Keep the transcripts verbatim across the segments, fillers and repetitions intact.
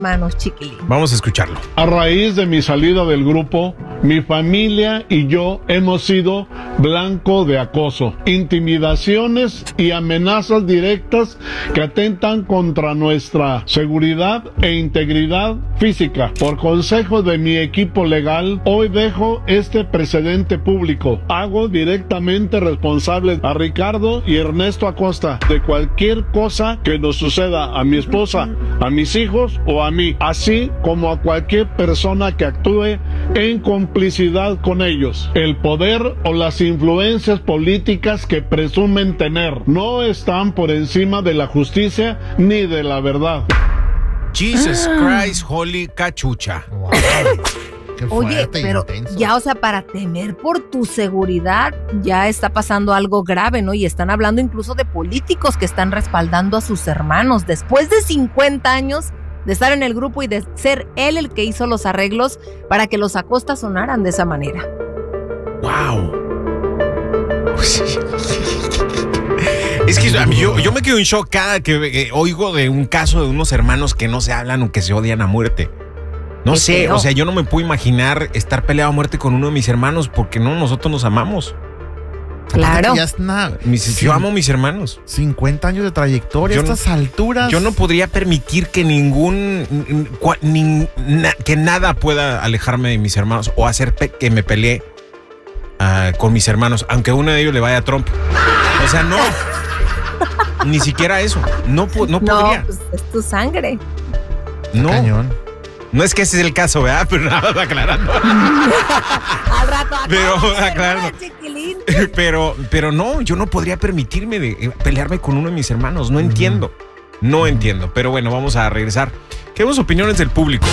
hermanos, chiquilín. Vamos a escucharlo. A raíz de mi salida del grupo, mi familia y yo hemos sido blanco de acoso, intimidaciones y amenazas directas que atentan contra nuestra seguridad e integridad física. Por consejo de mi equipo legal, hoy dejo este precedente público. Hago directamente responsable a Ricardo y Ernesto Acosta de cualquier cosa que nos suceda a mi esposa, a mis hijos o a mí, así como a cualquier persona que actúe en complicidad con ellos. El poder o las influencias políticas que presumen tener no están por encima de la justicia ni de la verdad. Jesus Christ, holy cachucha. Wow. Qué Oye, fuerte y pero intenso. ya, o sea, para temer por tu seguridad, ya está pasando algo grave, ¿no? Y están hablando incluso de políticos que están respaldando a sus hermanos después de cincuenta años de estar en el grupo y de ser él el que hizo los arreglos para que los Acosta sonaran de esa manera. Wow. Es que a mí, yo, yo me quedo en shock cada que eh, oigo de un caso de unos hermanos que no se hablan o que se odian a muerte. No sé, o sea, yo no me puedo imaginar estar peleado a muerte con uno de mis hermanos porque no, nosotros nos amamos. Claro. Ya es nada. Mis, yo amo a mis hermanos. cincuenta años de trayectoria Yo a estas no- alturas. Yo no podría permitir que ningún, ni, na, que nada pueda alejarme de mis hermanos o hacer pe- que me pelee uh, con mis hermanos, aunque uno de ellos le vaya a Trump. O sea, no. Ni siquiera eso. No, po- no podría. No, pues es tu sangre. No. Cañón. No es que ese es el caso, ¿verdad? Pero nada más aclarando. Al rato Pero, acabas de aclarando. ser, chiquilín. Pero, pero no, yo no podría permitirme de eh, pelearme con uno de mis hermanos. No entiendo. No entiendo. Pero bueno, vamos a regresar. Queremos opiniones del público.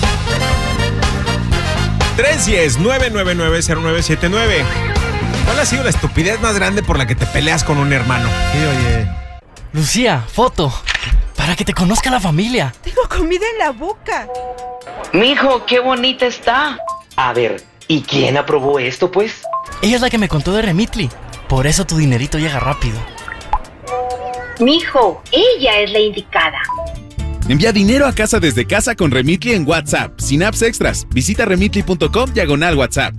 tres uno cero, nueve nueve nueve, cero nueve siete nueve. ¿Cuál ha sido la estupidez más grande por la que te peleas con un hermano? Sí, oye. Lucía, foto. Para que te conozca la familia. Tengo comida en la boca. Mijo, qué bonita está. A ver, ¿y quién aprobó esto, pues? Ella es la que me contó de Remitly. Por eso tu dinerito llega rápido. Mijo, ella es la indicada. Envía dinero a casa desde casa con Remitly en WhatsApp, sin apps extras. Visita remitly punto com diagonal WhatsApp.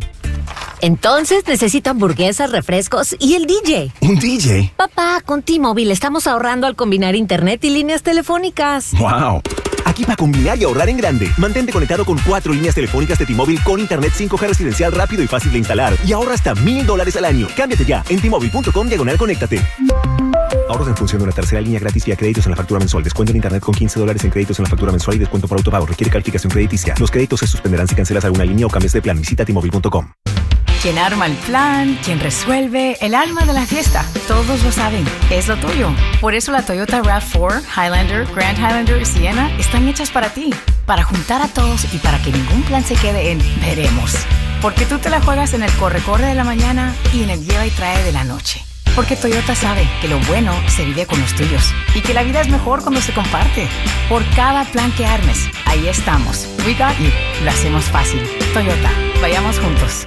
Entonces necesito hamburguesas, refrescos y el D J. ¿Un D J? Papá, con T-Mobile estamos ahorrando al combinar internet y líneas telefónicas. ¡Wow! Aquí para combinar y ahorrar en grande. Mantente conectado con cuatro líneas telefónicas de T-Mobile con internet cinco G residencial rápido y fácil de instalar. Y ahorra hasta mil dólares al año. Cámbiate ya en T Mobile punto com diagonal conéctate. Ahorros en función de una tercera línea gratis vía créditos en la factura mensual. Descuento en internet con quince dólares en créditos en la factura mensual y descuento por autopago. Requiere calificación crediticia. Los créditos se suspenderán si cancelas alguna línea o cambias de plan. Visita T Mobile punto com. Quien arma el plan, quien resuelve, el alma de la fiesta. Todos lo saben, es lo tuyo. Por eso la Toyota RAV cuatro, Highlander, Grand Highlander y Sienna están hechas para ti. Para juntar a todos y para que ningún plan se quede en veremos. Porque tú te la juegas en el corre-corre de la mañana y en el lleva y trae de la noche. Porque Toyota sabe que lo bueno se vive con los tuyos y que la vida es mejor cuando se comparte. Por cada plan que armes, ahí estamos. We got you. Lo hacemos fácil. Toyota, vayamos juntos.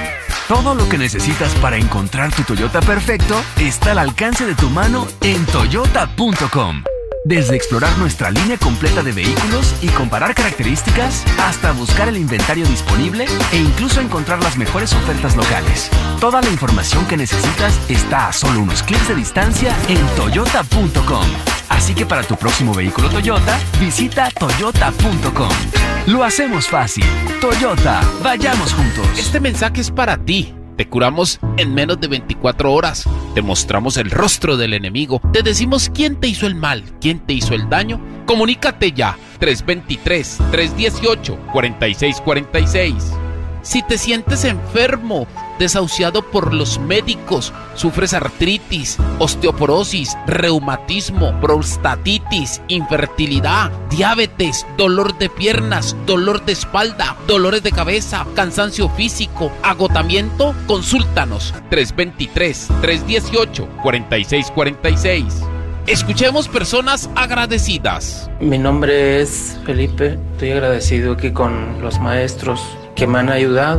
Todo lo que necesitas para encontrar tu Toyota perfecto está al alcance de tu mano en toyota punto com. Desde explorar nuestra línea completa de vehículos y comparar características, hasta buscar el inventario disponible e incluso encontrar las mejores ofertas locales. Toda la información que necesitas está a solo unos clics de distancia en toyota punto com. Así que para tu próximo vehículo Toyota, visita toyota punto com. Lo hacemos fácil. Toyota, vayamos juntos. Este mensaje es para ti. Te curamos en menos de veinticuatro horas. Te mostramos el rostro del enemigo. Te decimos quién te hizo el mal, quién te hizo el daño. Comunícate ya. tres dos tres, tres uno ocho, cuatro seis cuatro seis. Si te sientes enfermo, desahuciado por los médicos, sufres artritis, osteoporosis, reumatismo, prostatitis, infertilidad, diabetes, dolor de piernas, dolor de espalda, dolores de cabeza, cansancio físico, agotamiento, consúltanos. tres dos tres, tres uno ocho, cuatro seis cuatro seis. Escuchemos personas agradecidas. Mi nombre es Felipe. Estoy agradecido aquí con los maestros que me han ayudado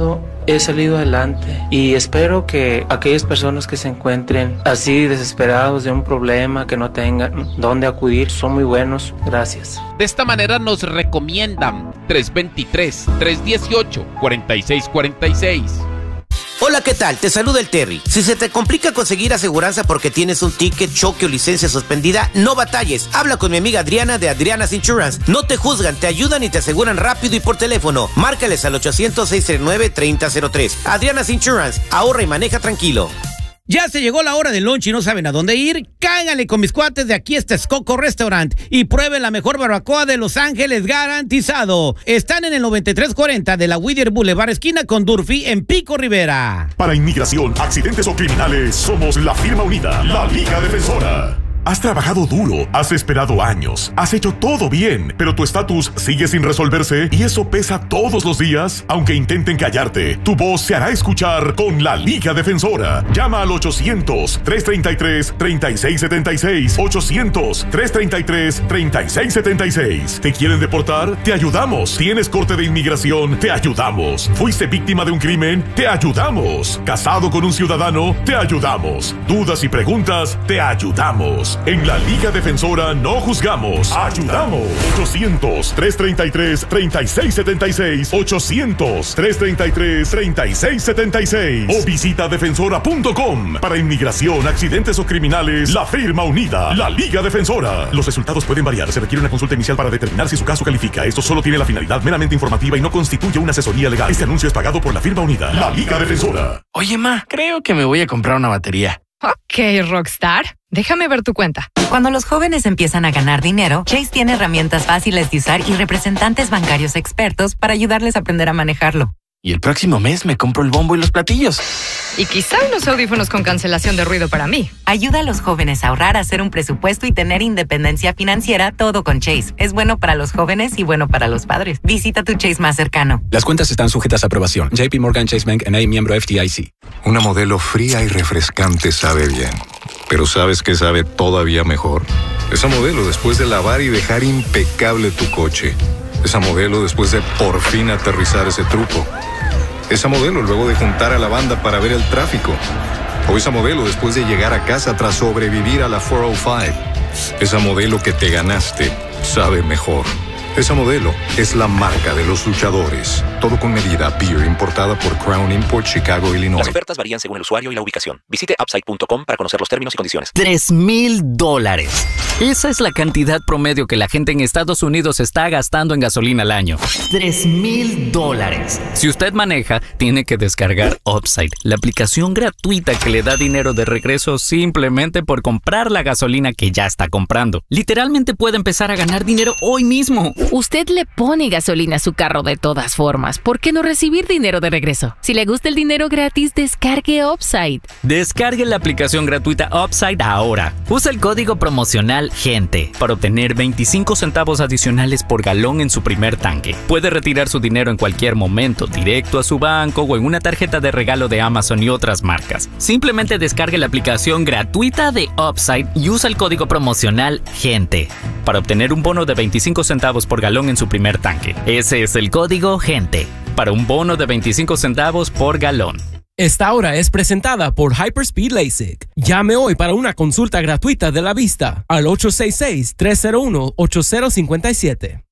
he salido adelante y espero que aquellas personas que se encuentren así desesperados de un problema, que no tengan dónde acudir, son muy buenos. Gracias. De esta manera nos recomiendan tres dos tres, tres uno ocho, cuatro seis cuatro seis. Hola, ¿qué tal? Te saluda el Terry. Si se te complica conseguir aseguranza porque tienes un ticket, choque o licencia suspendida, no batalles. Habla con mi amiga Adriana de Adriana's Insurance. No te juzgan, te ayudan y te aseguran rápido y por teléfono. Márcales al ochocientos, seiscientos treinta y nueve, treinta cero tres. Adriana's Insurance. Ahorra y maneja tranquilo. Ya se llegó la hora del lunch y no saben a dónde ir. Cáiganle con mis cuates de Aquí está Coco Restaurant y prueben la mejor barbacoa de Los Ángeles, garantizado. Están en el noventa y tres cuarenta de la Whittier Boulevard, esquina con Durfee, en Pico Rivera. Para inmigración, accidentes o criminales, somos la firma unida, la Liga Defensora. Has trabajado duro, has esperado años, has hecho todo bien, pero tu estatus sigue sin resolverse y eso pesa todos los días. Aunque intenten callarte, tu voz se hará escuchar con la Liga Defensora. Llama al ochocientos, tres treinta y tres, treinta y seis setenta y seis. ochocientos, tres treinta y tres, treinta y seis setenta y seis. ¿Te quieren deportar? Te ayudamos. ¿Tienes corte de inmigración? Te ayudamos. ¿Fuiste víctima de un crimen? Te ayudamos. ¿Casado con un ciudadano? Te ayudamos. ¿Dudas y preguntas? Te ayudamos. En la Liga Defensora no juzgamos, ayudamos. ochocientos, tres treinta y tres, treinta y seis setenta y seis. ochocientos, tres treinta y tres, treinta y seis setenta y seis. O visita defensora punto com. Para inmigración, accidentes o criminales, la firma unida, la Liga Defensora. Los resultados pueden variar. Se requiere una consulta inicial para determinar si su caso califica. Esto solo tiene la finalidad meramente informativa y no constituye una asesoría legal. Este anuncio es pagado por la firma unida, la Liga Defensora. Oye, ma, creo que me voy a comprar una batería. Ok, Rockstar. Déjame ver tu cuenta. Cuando los jóvenes empiezan a ganar dinero, Chase tiene herramientas fáciles de usar y representantes bancarios expertos para ayudarles a aprender a manejarlo. Y el próximo mes me compro el bombo y los platillos. Y quizá unos audífonos con cancelación de ruido para mí. Ayuda a los jóvenes a ahorrar, a hacer un presupuesto y tener independencia financiera, todo con Chase. Es bueno para los jóvenes y bueno para los padres. Visita tu Chase más cercano. Las cuentas están sujetas a aprobación. J P Morgan Chase Bank N A, miembro F D I C. Una modelo fría y refrescante sabe bien. Pero ¿sabes qué sabe todavía mejor? Esa modelo después de lavar y dejar impecable tu coche. Esa modelo después de por fin aterrizar ese truco. Esa modelo luego de juntar a la banda para ver el tráfico. O esa modelo después de llegar a casa tras sobrevivir a la cuatrocientos cinco. Esa modelo que te ganaste sabe mejor. Esa modelo es la marca de los luchadores. Todo con medida. Beer importada por Crown Import, Chicago, Illinois. Las ofertas varían según el usuario y la ubicación. Visite upside punto com para conocer los términos y condiciones. Tres mil dólares. Esa es la cantidad promedio que la gente en Estados Unidos está gastando en gasolina al año. Tres mil dólares. Si usted maneja, tiene que descargar Upside, la aplicación gratuita que le da dinero de regreso simplemente por comprar la gasolina que ya está comprando. Literalmente puede empezar a ganar dinero hoy mismo. Usted le pone gasolina a su carro de todas formas. ¿Por qué no recibir dinero de regreso? Si le gusta el dinero gratis, descargue Upside. Descargue la aplicación gratuita Upside ahora. Usa el código promocional GENTE para obtener veinticinco centavos adicionales por galón en su primer tanque. Puede retirar su dinero en cualquier momento, directo a su banco o en una tarjeta de regalo de Amazon y otras marcas. Simplemente descargue la aplicación gratuita de Upside y usa el código promocional GENTE para obtener un bono de veinticinco centavos por galón en su primer tanque. Ese es el código GENTE para un bono de veinticinco centavos por galón. Esta hora es presentada por Hyperspeed LASIK. Llame hoy para una consulta gratuita de la vista al ocho seis seis, tres cero uno, ocho cero cinco siete.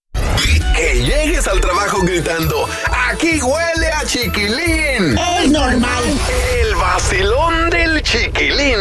Que llegues al trabajo gritando: ¡aquí huele a chiquilín! ¡Es normal! El vacilón del chiquilín.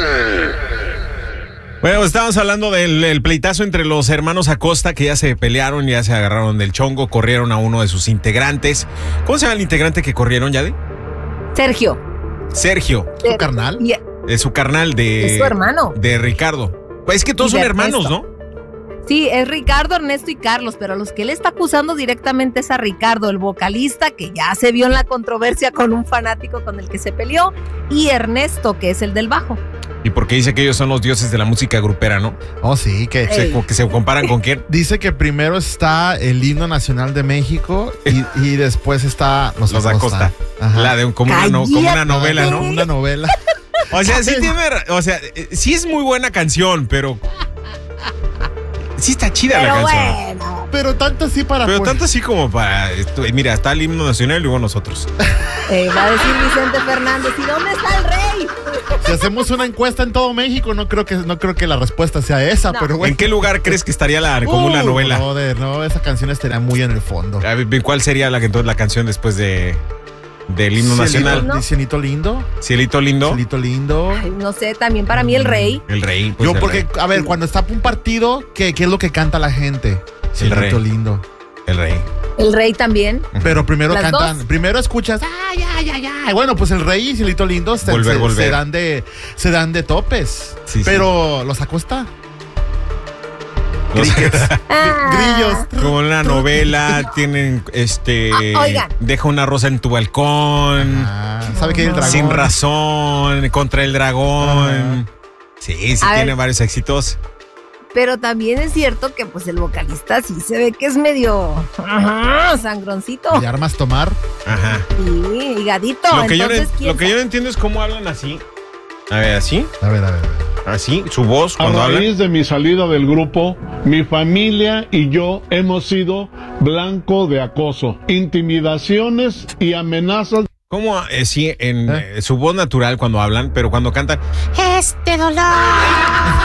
Bueno, estábamos hablando del, del pleitazo entre los hermanos Acosta, que ya se pelearon, ya se agarraron del chongo, corrieron a uno de sus integrantes. ¿Cómo se llama el integrante que corrieron, Yadi? Sergio. Sergio. ¿Su carnal? Yeah. Es su carnal de... Es su hermano. De Ricardo. Pues es que todos son hermanos, ¿no? Sí, es Ricardo, Ernesto y Carlos, pero a los que él está acusando directamente es a Ricardo, el vocalista, que ya se vio en la controversia con un fanático con el que se peleó, y Ernesto, que es el del bajo. Y porque dice que ellos son los dioses de la música grupera, ¿no? Oh, sí, que se, que se comparan con quién. Dice que primero está el himno nacional de México y, y después está Los, los Acosta. Acosta. La de un, como, una, no, como una novela, ¿no? Una novela. O sea, sí tiene, o sea, sí es muy buena canción, pero Sí está chida Pero la canción. bueno. Pero tanto así para... Pero pues, tanto así como para... esto- Mira, está el himno nacional y luego nosotros. Eh, va a decir Vicente Fernández, ¿y dónde está el rey? si hacemos una encuesta en todo México, no creo que, no creo que la respuesta sea esa, No. pero bueno. ¿En qué lugar crees que estaría la, como Uh, una novela? Brother, no, esa canción estaría muy en el fondo. A ver, ¿cuál sería la, entonces, la canción después de del himno nacional? ¿No? Cielito lindo. Cielito lindo. Cielito lindo. Ay, no sé, también para mí el rey. El rey. pues, Yo el porque, rey. a ver, cuando está un partido, ¿qué, qué es lo que canta la gente? Cielito rey. lindo. El rey. El rey también. Pero primero Las cantan, dos. primero escuchas, ay, ay, ay, ay. Bueno, pues el rey y Cielito lindo se, Volver, se- volver. se dan de, se dan de topes. Sí, sí. pero los acosta. Los- Ah. Grillos. Como una novela, tienen este. Ah, oigan. Deja una rosa en tu balcón. Ah, ¿sabe qué es el dragón? Sin razón, contra el dragón. Sí, sí, A tiene ver. varios éxitos. Pero también es cierto que pues el vocalista sí se ve que es medio ajá, sangroncito. ¿De armas tomar? Ajá. Sí, higadito. Lo que, yo no, Entonces, en- ¿quién lo que yo no entiendo es cómo hablan así. A ver, así. A ver, a ver. Así, su voz A cuando hablan. raíz de mi salida del grupo, mi familia y yo hemos sido blanco de acoso, intimidaciones y amenazas. ¿Cómo? Eh, sí, en eh, su voz natural cuando hablan, pero cuando cantan. Este dolor